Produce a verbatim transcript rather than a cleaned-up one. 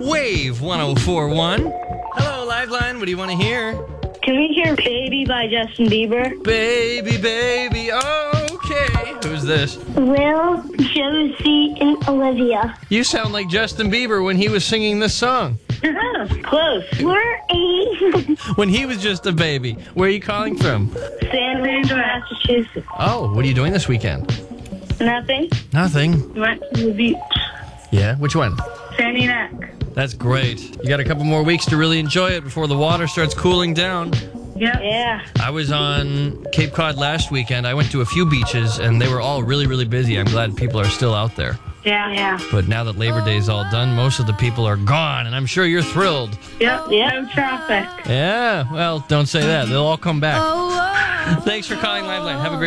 Wave one oh four one. Hello, Liveline. What do you want to hear? Can we hear Baby by Justin Bieber? Baby, baby, okay. Who's this? Will, Josie, and Olivia. You sound like Justin Bieber when he was singing this song. Close. We're eight. When he was just a baby. Where are you calling from? Sandwich, Massachusetts. Oh, what are you doing this weekend? Nothing. Nothing. We went to the beach. Yeah, which one? Sandy Neck. That's great. You got a couple more weeks to really enjoy it before the water starts cooling down. Yep. Yeah. I was on Cape Cod last weekend. I went to a few beaches, and they were all really, really busy. I'm glad people are still out there. Yeah, yeah. But now that Labor Day's all done, most of the people are gone, and I'm sure you're thrilled. Yep, yep. No traffic. Yeah, well, don't say that. They'll all come back. Thanks for calling Liveline. Have a great